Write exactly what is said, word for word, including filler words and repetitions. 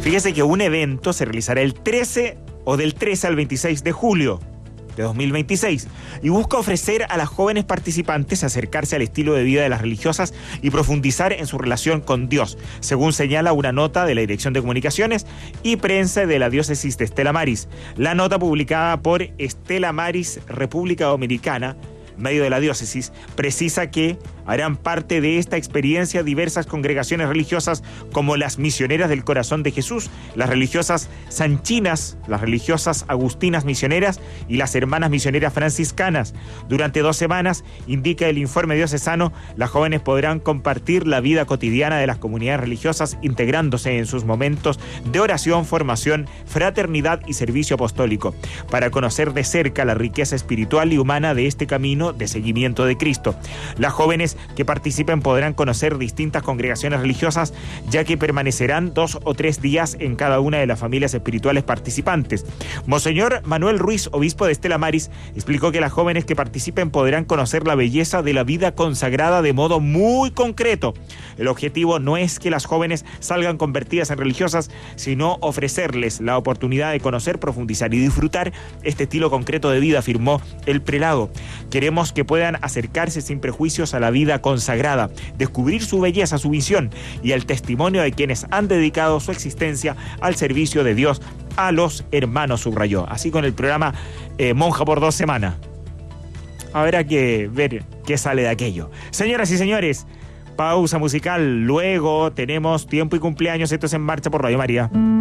Fíjese que un evento se realizará el trece o del trece al veintiséis de julio de dos mil veintiséis y busca ofrecer a las jóvenes participantes acercarse al estilo de vida de las religiosas y profundizar en su relación con Dios, según señala una nota de la Dirección de Comunicaciones y Prensa de la Diócesis de Stella Maris. La nota publicada por Stella Maris, República Dominicana, medio de la diócesis, precisa que harán parte de esta experiencia diversas congregaciones religiosas como las Misioneras del Corazón de Jesús, las religiosas sanchinas, las religiosas agustinas misioneras y las hermanas misioneras franciscanas. Durante dos semanas, indica el informe diocesano, las jóvenes podrán compartir la vida cotidiana de las comunidades religiosas, integrándose en sus momentos de oración, formación, fraternidad y servicio apostólico, para conocer de cerca la riqueza espiritual y humana de este camino de seguimiento de Cristo. Las jóvenes que participen podrán conocer distintas congregaciones religiosas, ya que permanecerán dos o tres días en cada una de las familias espirituales participantes. Monseñor Manuel Ruiz, obispo de Stella Maris, explicó que las jóvenes que participen podrán conocer la belleza de la vida consagrada de modo muy concreto. El objetivo no es que las jóvenes salgan convertidas en religiosas, sino ofrecerles la oportunidad de conocer, profundizar y disfrutar este estilo concreto de vida, afirmó el prelado. Queremos que puedan acercarse sin prejuicios a la vida consagrada, descubrir su belleza, su visión y el testimonio de quienes han dedicado su existencia al servicio de Dios a los hermanos, subrayó. Así con el programa eh, Monja por dos semanas. Habrá que ver qué sale de aquello. Señoras y señores, pausa musical. Luego tenemos Tiempo y Cumpleaños. Esto es En Marcha por Radio María.